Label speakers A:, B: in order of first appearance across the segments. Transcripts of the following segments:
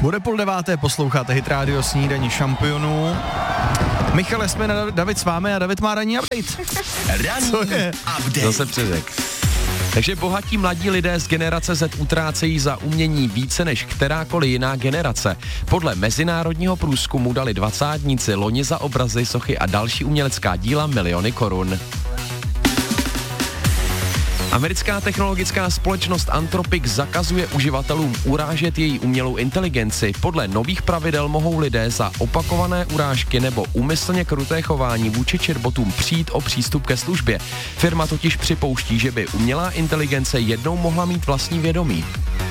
A: Bude 8:30, posloucháte Hit Radio Snídaní šampionů. Michale, jsme na David s vámi a David má ranní update.
B: Ranní update.
C: Zase předek. Takže bohatí mladí lidé z generace Z utrácejí za umění více než kterákoliv jiná generace. Podle mezinárodního průzkumu dali dvacátníci loni za obrazy, sochy a další umělecká díla miliony korun. Americká technologická společnost Anthropic zakazuje uživatelům urážet její umělou inteligenci. Podle nových pravidel mohou lidé za opakované urážky nebo úmyslně kruté chování vůči chatbotům přijít o přístup ke službě. Firma totiž připouští, že by umělá inteligence jednou mohla mít vlastní vědomí.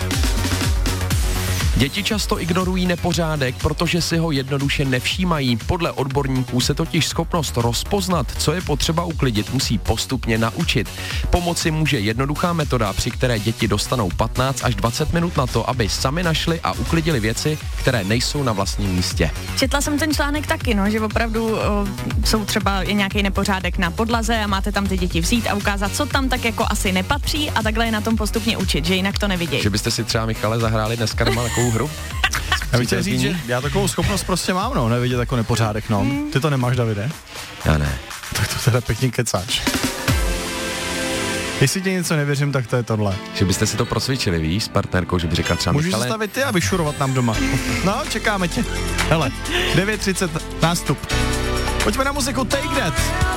C: Děti často ignorují nepořádek, protože si ho jednoduše nevšímají. Podle odborníků se totiž schopnost rozpoznat, co je potřeba uklidit, musí postupně naučit. Pomoci může jednoduchá metoda, při které děti dostanou 15 až 20 minut na to, aby sami našli a uklidili věci, které nejsou na vlastním místě.
D: Četla jsem ten článek taky, že opravdu jsou třeba je nějaký nepořádek na podlaze a máte tam ty děti vzít a ukázat, co tam tak jako asi nepatří a takhle je na tom postupně učit, že jinak to nevidějí.
C: Že byste si třeba, Michale, zahráli dneska doma takovou hru?
A: Já bych chtěl říct, že já takovou schopnost prostě mám, nevidět jako nepořádek, Ty to nemáš, Davide?
C: Já ne.
A: Tak to teda pěkně kecáš. Jestli ti něco nevěřím, tak to je tohle.
C: Že byste si to prosvičili, víš, s partnerkou, že by řekla třeba
A: Můžeš
C: Michale...
A: zastavit ty a vyšurovat nám doma. No, čekáme tě. Hele, 9:30 nástup. Pojďme na muziku Take That.